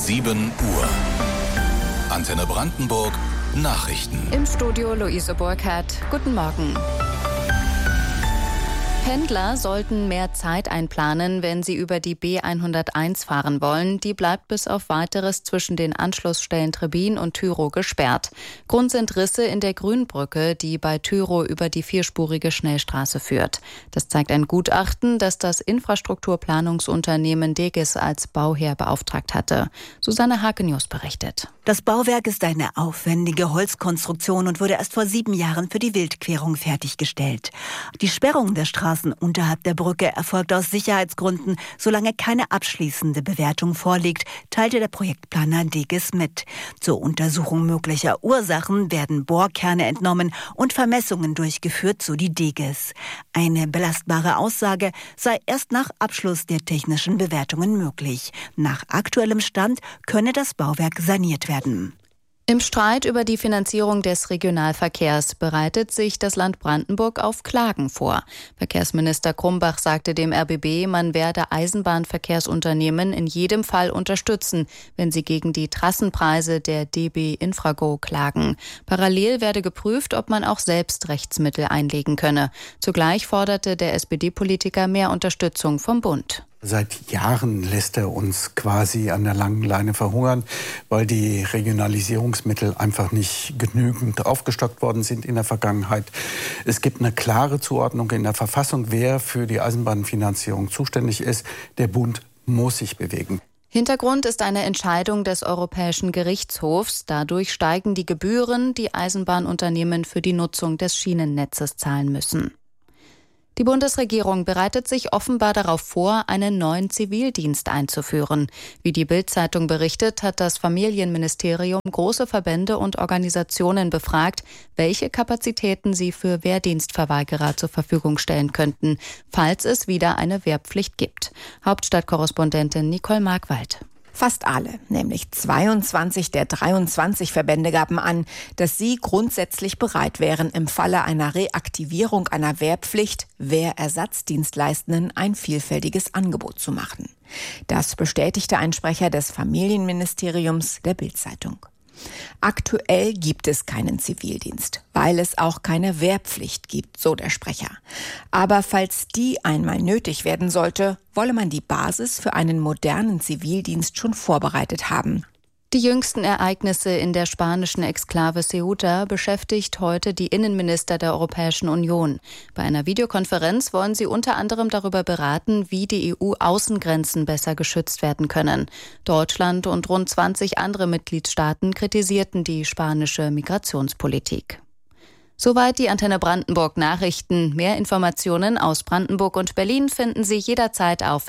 7 Uhr. Antenne Brandenburg Nachrichten. Im Studio Luise Burkhardt. Guten Morgen. Pendler sollten mehr Zeit einplanen, wenn sie über die B101 fahren wollen. Die bleibt bis auf Weiteres zwischen den Anschlussstellen Trebbin und Tyrow gesperrt. Grund sind Risse in der Grünbrücke, die bei Tyrow über die vierspurige Schnellstraße führt. Das zeigt ein Gutachten, das das Infrastrukturplanungsunternehmen Degis als Bauherr beauftragt hatte. Susanne Hake-News berichtet. Das Bauwerk ist eine aufwendige Holzkonstruktion und wurde erst vor 7 Jahren für die Wildquerung fertiggestellt. Die Sperrung der Straßen unterhalb der Brücke erfolgt aus Sicherheitsgründen, solange keine abschließende Bewertung vorliegt, teilte der Projektplaner Degis mit. Zur Untersuchung möglicher Ursachen werden Bohrkerne entnommen und Vermessungen durchgeführt, so die Degis. Eine belastbare Aussage sei erst nach Abschluss der technischen Bewertungen möglich. Nach aktuellem Stand könne das Bauwerk saniert werden. Im Streit über die Finanzierung des Regionalverkehrs bereitet sich das Land Brandenburg auf Klagen vor. Verkehrsminister Krumbach sagte dem RBB, man werde Eisenbahnverkehrsunternehmen in jedem Fall unterstützen, wenn sie gegen die Trassenpreise der DB Infrago klagen. Parallel werde geprüft, ob man auch selbst Rechtsmittel einlegen könne. Zugleich forderte der SPD-Politiker mehr Unterstützung vom Bund. Seit Jahren lässt er uns quasi an der langen Leine verhungern, weil die Regionalisierungsmittel einfach nicht genügend aufgestockt worden sind in der Vergangenheit. Es gibt eine klare Zuordnung in der Verfassung, wer für die Eisenbahnfinanzierung zuständig ist. Der Bund muss sich bewegen. Hintergrund ist eine Entscheidung des Europäischen Gerichtshofs. Dadurch steigen die Gebühren, die Eisenbahnunternehmen für die Nutzung des Schienennetzes zahlen müssen. Die Bundesregierung bereitet sich offenbar darauf vor, einen neuen Zivildienst einzuführen. Wie die Bild-Zeitung berichtet, hat das Familienministerium große Verbände und Organisationen befragt, welche Kapazitäten sie für Wehrdienstverweigerer zur Verfügung stellen könnten, falls es wieder eine Wehrpflicht gibt. Hauptstadtkorrespondentin Nicole Markwald. Fast alle, nämlich 22 der 23 Verbände gaben an, dass sie grundsätzlich bereit wären, im Falle einer Reaktivierung einer Wehrpflicht Wehrersatzdienstleistenden ein vielfältiges Angebot zu machen. Das bestätigte ein Sprecher des Familienministeriums der Bild-Zeitung. Aktuell gibt es keinen Zivildienst, weil es auch keine Wehrpflicht gibt, so der Sprecher. Aber falls die einmal nötig werden sollte, wolle man die Basis für einen modernen Zivildienst schon vorbereitet haben. Die jüngsten Ereignisse in der spanischen Exklave Ceuta beschäftigt heute die Innenminister der Europäischen Union. Bei einer Videokonferenz wollen sie unter anderem darüber beraten, wie die EU-Außengrenzen besser geschützt werden können. Deutschland und rund 20 andere Mitgliedstaaten kritisierten die spanische Migrationspolitik. Soweit die Antenne Brandenburg Nachrichten. Mehr Informationen aus Brandenburg und Berlin finden Sie jederzeit auf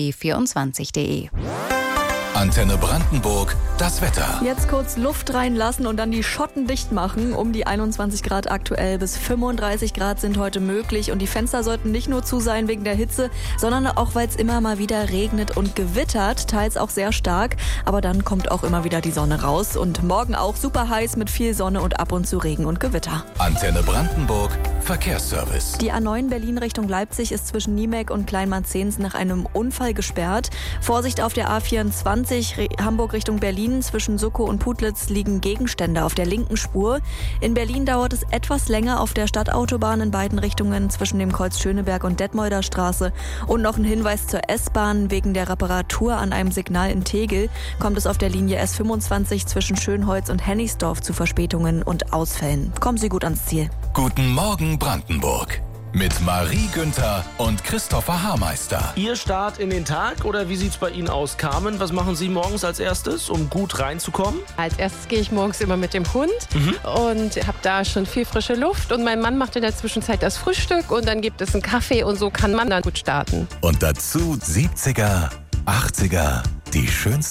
rbb24.de. Antenne Brandenburg, das Wetter. Jetzt kurz Luft reinlassen und dann die Schotten dicht machen. Um die 21 Grad aktuell, bis 35 Grad sind heute möglich. Und die Fenster sollten nicht nur zu sein wegen der Hitze, sondern auch, weil es immer mal wieder regnet und gewittert. Teils auch sehr stark. Aber dann kommt auch immer wieder die Sonne raus. Und morgen auch super heiß mit viel Sonne und ab und zu Regen und Gewitter. Antenne Brandenburg, Verkehrsservice. Die A9 Berlin Richtung Leipzig ist zwischen Niemek und Kleinmarzens nach einem Unfall gesperrt. Vorsicht auf der A24 Hamburg Richtung Berlin. Zwischen Suckow und Putlitz liegen Gegenstände auf der linken Spur. In Berlin dauert es etwas länger auf der Stadtautobahn in beiden Richtungen zwischen dem Kreuz Schöneberg und Detmolder Straße. Und noch ein Hinweis zur S-Bahn. Wegen der Reparatur an einem Signal in Tegel kommt es auf der Linie S25 zwischen Schönholz und Hennigsdorf zu Verspätungen und Ausfällen. Kommen Sie gut ans Ziel. Guten Morgen Brandenburg. Mit Marie Günther und Christopher Haarmeister. Ihr Start in den Tag oder wie sieht's bei Ihnen aus? Carmen, was machen Sie morgens als erstes, um gut reinzukommen? Als erstes gehe ich morgens immer mit dem Hund und habe da schon viel frische Luft. Und mein Mann macht in der Zwischenzeit das Frühstück und dann gibt es einen Kaffee und so kann man dann gut starten. Und dazu 70er, 80er, die schönsten